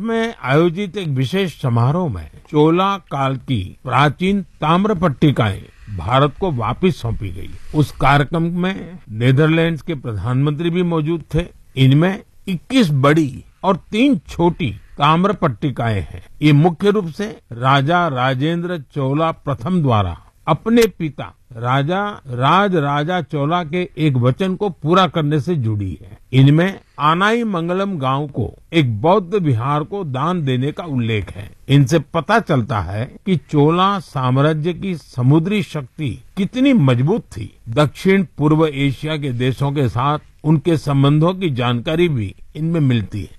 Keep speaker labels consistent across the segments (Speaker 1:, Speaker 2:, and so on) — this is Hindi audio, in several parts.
Speaker 1: में आयोजित एक विशेष समारोह में चोला काल की प्राचीन ताम्र पट्टिकाएं भारत को वापस सौंपी गई। उस कार्यक्रम में नीदरलैंड्स के प्रधानमंत्री भी मौजूद थे। इनमें 21 बड़ी और 3 छोटी ताम्र पट्टिकाएं हैं। ये मुख्य रूप से राजा राजेंद्र चोला प्रथम द्वारा अपने पिता राजा चोला के एक वचन को पूरा करने से जुड़ी है। इनमें आनाई मंगलम गांव को एक बौद्ध विहार को दान देने का उल्लेख है। इनसे पता चलता है कि चोला साम्राज्य की समुद्री शक्ति कितनी मजबूत थी। दक्षिण पूर्व एशिया के देशों के साथ उनके संबंधों की जानकारी भी इनमें मिलती है।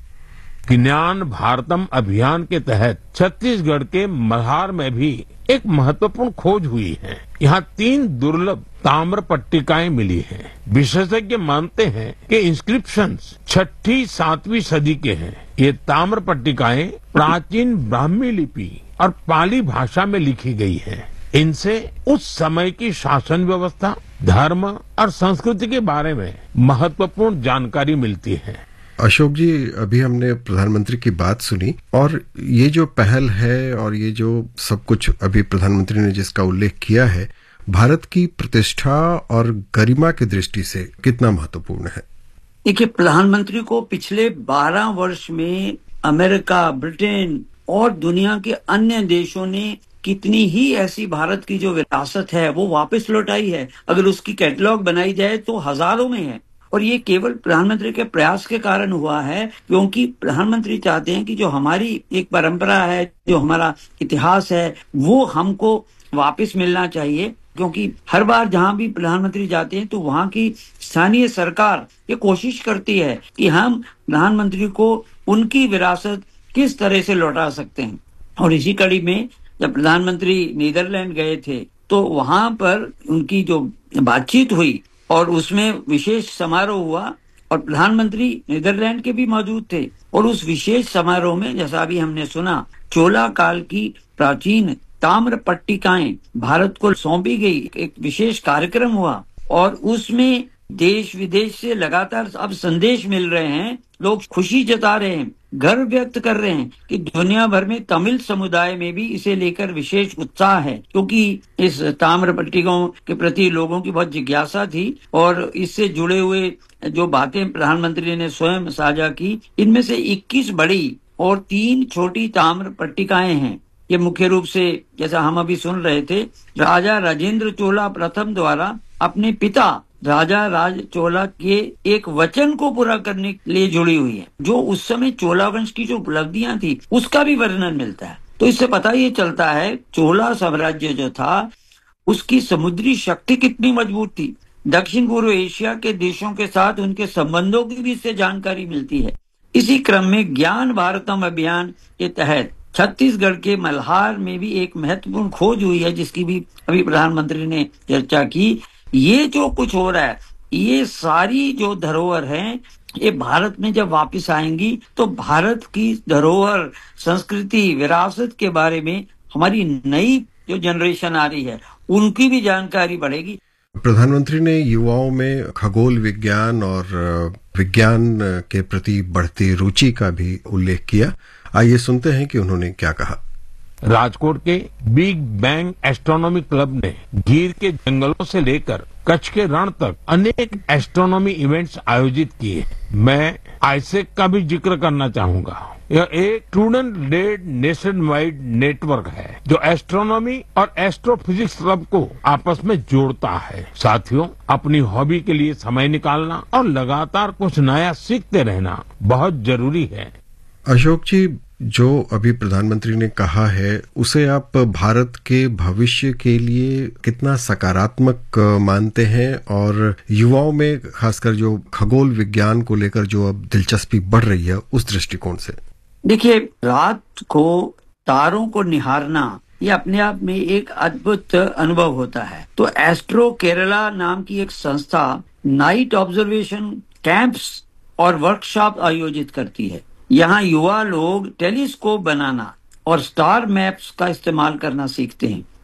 Speaker 1: ज्ञान भारतम अभियान के तहत छत्तीसगढ़ के मल्हार में भी एक महत्वपूर्ण खोज हुई है। यहाँ 3 दुर्लभ ताम्र पट्टिकाएं मिली हैं। विशेषज्ञ मानते हैं कि इंस्क्रिप्शंस 6ठी-7वीं सदी के हैं। ये ताम्र पट्टिकाएं प्राचीन ब्राह्मी लिपि और पाली भाषा में लिखी गई हैं। इनसे उस समय की शासन व्यवस्था, धर्म और संस्कृति के बारे में महत्वपूर्ण जानकारी मिलती है।
Speaker 2: अशोक जी, अभी हमने प्रधानमंत्री की बात सुनी और ये जो पहल है और ये जो सब कुछ अभी प्रधानमंत्री ने जिसका उल्लेख किया है, भारत की प्रतिष्ठा और गरिमा की दृष्टि से कितना महत्वपूर्ण है?
Speaker 3: देखिए, प्रधानमंत्री को पिछले 12 वर्ष में अमेरिका, ब्रिटेन और दुनिया के अन्य देशों ने कितनी ही ऐसी भारत की जो विरासत है वो वापस लौटाई है। अगर उसकी कैटलॉग बनाई जाए तो हजारों में है। और ये केवल प्रधानमंत्री के प्रयास के कारण हुआ है, क्योंकि प्रधानमंत्री चाहते हैं कि जो हमारी एक परंपरा है, जो हमारा इतिहास है, वो हमको वापस मिलना चाहिए। क्योंकि हर बार जहां भी प्रधानमंत्री जाते हैं तो वहां की स्थानीय सरकार ये कोशिश करती है कि हम प्रधानमंत्री को उनकी विरासत किस तरह से लौटा सकते हैं। और इसी कड़ी में जब प्रधानमंत्री नीदरलैंड गए थे तो वहां पर उनकी जो बातचीत हुई और उसमें विशेष समारोह हुआ और प्रधानमंत्री नीदरलैंड के भी मौजूद थे। और उस विशेष समारोह में, जैसा अभी हमने सुना, चोला काल की प्राचीन ताम्र पट्टिकाएं भारत को सौंपी गई। एक विशेष कार्यक्रम हुआ और उसमें देश विदेश से लगातार अब संदेश मिल रहे हैं। लोग खुशी जता रहे हैं, गर्व व्यक्त कर रहे हैं कि दुनिया भर में तमिल समुदाय में भी इसे लेकर विशेष उत्साह है, क्योंकि इस ताम्र पट्टिकाओं के प्रति लोगों की बहुत जिज्ञासा थी। और इससे जुड़े हुए जो बातें प्रधानमंत्री ने स्वयं साझा की, इनमें से 21 बड़ी और 3 छोटी ताम्र पट्टिकाएं हैं। ये मुख्य रूप से, जैसा हम अभी सुन रहे थे, राजा राजेंद्र चोला प्रथम द्वारा अपने पिता राजा राज चोला के एक वचन को पूरा करने के लिए जुड़ी हुई है। जो उस समय चोला वंश की जो उपलब्धियां थी उसका भी वर्णन मिलता है। तो इससे पता ये चलता है चोला साम्राज्य जो था उसकी समुद्री शक्ति कितनी मजबूत थी। दक्षिण पूर्व एशिया के देशों के साथ उनके संबंधों की भी इससे जानकारी मिलती है। इसी क्रम में ज्ञान भारतम अभियान के तहत छत्तीसगढ़ के मल्हार में भी एक महत्वपूर्ण खोज हुई है, जिसकी भी अभी प्रधानमंत्री ने चर्चा की। ये जो कुछ हो रहा है, ये सारी जो धरोहर हैं, ये भारत में जब वापस आएंगी तो भारत की धरोहर, संस्कृति, विरासत के बारे में हमारी नई जो जनरेशन आ रही है उनकी भी जानकारी बढ़ेगी।
Speaker 2: प्रधानमंत्री ने युवाओं में खगोल विज्ञान और विज्ञान के प्रति बढ़ती रुचि का भी उल्लेख किया। आइए सुनते हैं कि उन्होंने क्या कहा।
Speaker 1: राजकोट के बिग बैंग एस्ट्रोनॉमी क्लब ने गिर के जंगलों से लेकर कच्छ के रण तक अनेक एस्ट्रोनॉमी इवेंट्स आयोजित किए। मैं आईसेक का भी जिक्र करना चाहूंगा। यह एक student lead nation wide network है जो एस्ट्रोनॉमी और एस्ट्रोफिजिक्स क्लब को आपस में जोड़ता है। साथियों, अपनी हॉबी के लिए समय निकालना और लगातार कुछ नया सीखते रहना बहुत जरूरी है।
Speaker 2: अशोक जी, जो अभी प्रधानमंत्री ने कहा है उसे आप भारत के भविष्य के लिए कितना सकारात्मक मानते हैं, और युवाओं में खासकर जो खगोल विज्ञान को लेकर जो अब दिलचस्पी बढ़ रही है उस दृष्टिकोण से?
Speaker 3: देखिए, रात को तारों को निहारना ये अपने आप में एक अद्भुत अनुभव होता है। तो एस्ट्रो केरला नाम की एक संस्था नाइट ऑब्जर्वेशन कैंप्स और वर्कशॉप आयोजित करती है। यहाँ युवा लोग टेलीस्कोप बनाना और स्टार मैप्स का इस्तेमाल करना सीखते हैं।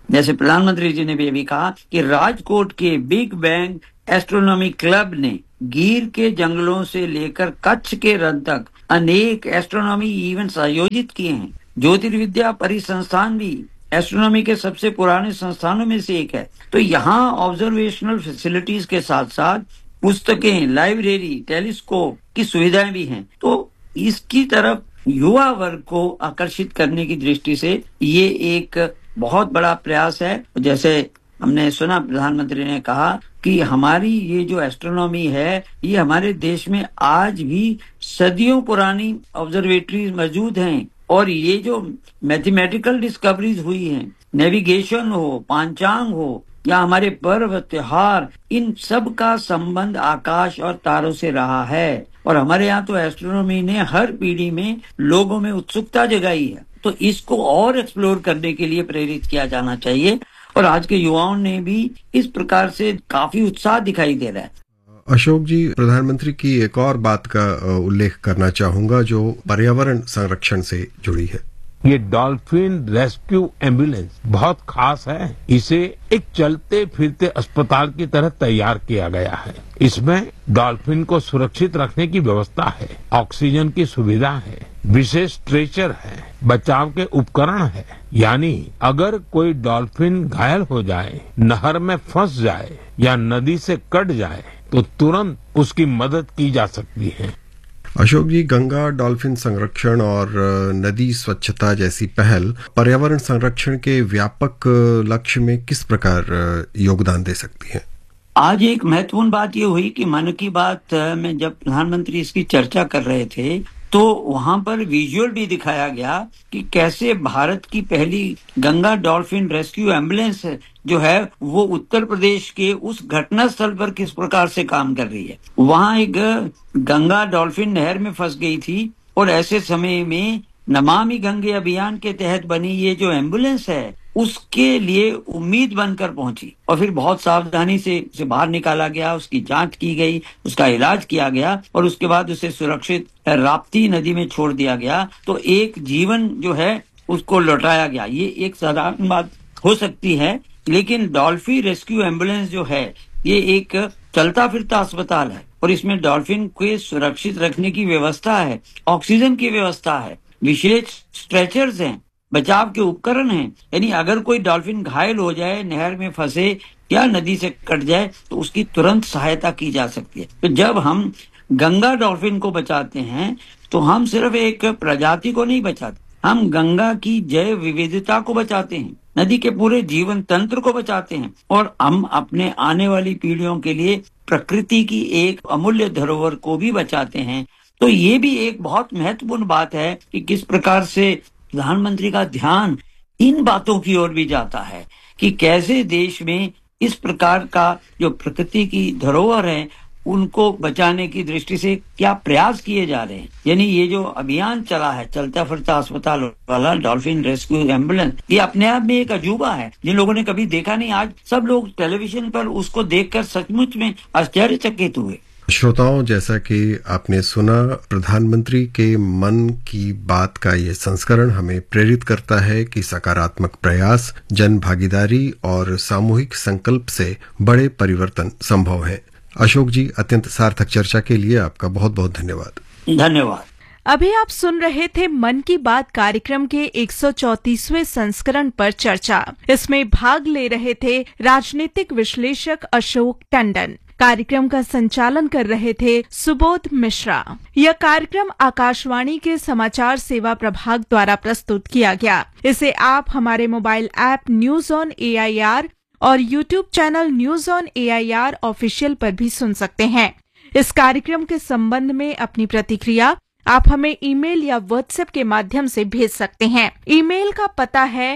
Speaker 3: जैसे प्रधानमंत्री जी ने भी अभी कहा कि राजकोट के बिग बैंग एस्ट्रोनॉमी क्लब ने गिर के जंगलों से लेकर कच्छ के रण तक अनेक एस्ट्रोनॉमी इवेंट्स आयोजित किए हैं। ज्योतिर्विद्या परिसंस्थान भी एस्ट्रोनॉमी के सबसे पुराने संस्थानों में से एक है। तो यहाँ ऑब्जर्वेशनल फैसिलिटीज के साथ साथ पुस्तकें, लाइब्रेरी, टेलीस्कोप की सुविधाएं भी हैं। तो इसकी तरफ युवा वर्ग को आकर्षित करने की दृष्टि से ये एक बहुत बड़ा प्रयास है। जैसे हमने सुना प्रधानमंत्री ने कहा कि हमारी ये जो एस्ट्रोनॉमी है ये हमारे देश में आज भी सदियों पुरानी ऑब्जर्वेटरीज मौजूद हैं और ये जो मैथमेटिकल डिस्कवरीज हुई हैं, नेविगेशन हो, पांचांग हो या हमारे पर्व त्योहार, इन सब का संबंध आकाश और तारों से रहा है। और हमारे यहाँ तो एस्ट्रोनॉमी ने हर पीढ़ी में लोगों में उत्सुकता जगाई है। तो इसको और एक्सप्लोर करने के लिए प्रेरित किया जाना चाहिए और आज के युवाओं ने भी इस प्रकार से काफी उत्साह दिखाई दे रहा है।
Speaker 2: अशोक जी, प्रधानमंत्री की एक और बात का उल्लेख करना चाहूंगा जो पर्यावरण संरक्षण से जुड़ी है।
Speaker 1: ये डॉल्फिन रेस्क्यू एम्बुलेंस बहुत खास है। इसे एक चलते फिरते अस्पताल की तरह तैयार किया गया है। इसमें डॉल्फिन को सुरक्षित रखने की व्यवस्था है, ऑक्सीजन की सुविधा है, विशेष स्ट्रेचर है, बचाव के उपकरण है। यानी अगर कोई डॉल्फिन घायल हो जाए, नहर में फंस जाए या नदी से कट जाए तो तुरंत उसकी मदद की जा सकती है।
Speaker 2: अशोक जी, गंगा डॉल्फिन संरक्षण और नदी स्वच्छता जैसी पहल पर्यावरण संरक्षण के व्यापक लक्ष्य में किस प्रकार योगदान दे सकती है?
Speaker 3: आज एक महत्वपूर्ण बात ये हुई कि मन की बात में जब प्रधानमंत्री इसकी चर्चा कर रहे थे तो वहां पर विजुअल भी दिखाया गया कि कैसे भारत की पहली गंगा डॉल्फिन रेस्क्यू एम्बुलेंस जो है वो उत्तर प्रदेश के उस घटना स्थल पर किस प्रकार से काम कर रही है। वहां एक गंगा डॉल्फिन नहर में फंस गई थी और ऐसे समय में नमामि गंगे अभियान के तहत बनी ये जो एम्बुलेंस है उसके लिए उम्मीद बनकर पहुंची और फिर बहुत सावधानी से उसे बाहर निकाला गया, उसकी जांच की गई, उसका इलाज किया गया और उसके बाद उसे सुरक्षित राप्ती नदी में छोड़ दिया गया। तो एक जीवन जो है उसको लौटाया गया। ये एक साधारण बात हो सकती है, लेकिन डॉल्फिन रेस्क्यू एम्बुलेंस जो है ये एक चलता फिरता अस्पताल है और इसमें डॉल्फिन को सुरक्षित रखने की व्यवस्था है, ऑक्सीजन की व्यवस्था है, विशेष स्ट्रेचर्स हैं, बचाव के उपकरण हैं। यानी अगर कोई डॉल्फिन घायल हो जाए, नहर में फंसे या नदी से कट जाए तो उसकी तुरंत सहायता की जा सकती है। तो जब हम गंगा डॉल्फिन को बचाते हैं तो हम सिर्फ एक प्रजाति को नहीं बचाते, हम गंगा की जैव विविधता को बचाते हैं, नदी के पूरे जीवन तंत्र को बचाते हैं और हम अपने आने वाली पीढ़ियों के लिए प्रकृति की एक अमूल्य धरोहर को भी बचाते हैं। तो ये भी एक बहुत महत्वपूर्ण बात है कि किस प्रकार से प्रधानमंत्री का ध्यान इन बातों की ओर भी जाता है कि कैसे देश में इस प्रकार का जो प्रकृति की धरोहर है उनको बचाने की दृष्टि से क्या प्रयास किए जा रहे हैं। यानी ये जो अभियान चला है चलता फिरता अस्पताल वाला डॉल्फिन रेस्क्यू एम्बुलेंस, ये अपने आप में एक अजूबा है। जिन लोगों ने कभी देखा नहीं, आज सब लोग टेलीविजन पर उसको देखकर सचमुच में आश्चर्यचकित हुए।
Speaker 2: श्रोताओं, जैसा कि आपने सुना, प्रधानमंत्री के मन की बात का ये संस्करण हमें प्रेरित करता है कि सकारात्मक प्रयास, जन भागीदारी और सामूहिक संकल्प से बड़े परिवर्तन संभव है। अशोक जी, अत्यंत सार्थक चर्चा के लिए आपका बहुत बहुत धन्यवाद।
Speaker 3: धन्यवाद।
Speaker 4: अभी आप सुन रहे थे मन की बात कार्यक्रम के 134वें संस्करण पर चर्चा। इसमें भाग ले रहे थे राजनीतिक विश्लेषक अशोक टंडन। कार्यक्रम का संचालन कर रहे थे सुबोध मिश्रा। यह कार्यक्रम आकाशवाणी के समाचार सेवा प्रभाग द्वारा प्रस्तुत किया गया। इसे आप हमारे mobile app news on AIR और YouTube channel news on AIR official पर भी सुन सकते हैं। इस कार्यक्रम के संबंध में अपनी प्रतिक्रिया आप हमें ईमेल या व्हाट्सएप के माध्यम से भेज सकते हैं। ईमेल का पता है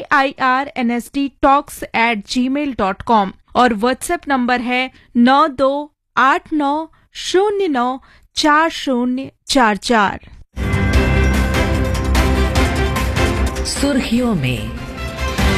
Speaker 4: airnsttalks@gmail.com और व्हाट्सएप नंबर है 9289094044।
Speaker 5: सुर्खियों में